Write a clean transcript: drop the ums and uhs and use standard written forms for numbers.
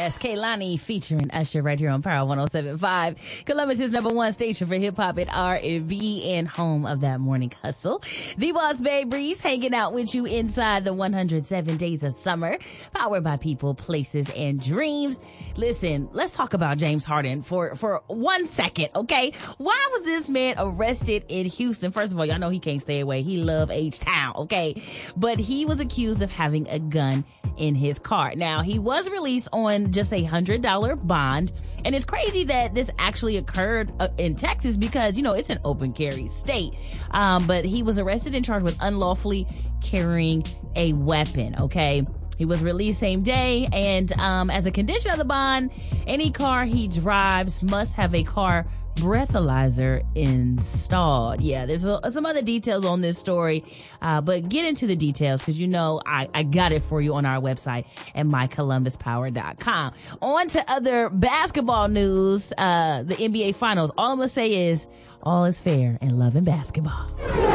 Yes, Kehlani featuring Usher right here on Power 107.5. Columbus' #1 station for hip-hop and R&B and home of that morning hustle. The Boss Babe Breeze hanging out with you inside the 107 days of summer. Powered by people, places, and dreams. Listen, let's talk about James Harden for 1 second, okay? Why was this man arrested in Houston? First of all, y'all know he can't stay away. He love H-Town, okay? But he was accused of having a gun in his car. Now, he was released on just a $100 bond. And it's crazy that this actually occurred in Texas because, you know, it's an open carry state. But he was arrested and charged with unlawfully carrying a weapon, okay? He was released same day, and as a condition of the bond, any car he drives must have a car breathalyzer installed. Yeah, there's some other details on this story, but get into the details because you know I got it for you on our website at mycolumbuspower.com. On to other basketball news, the NBA Finals. All I'm going to say is all is fair in love and basketball.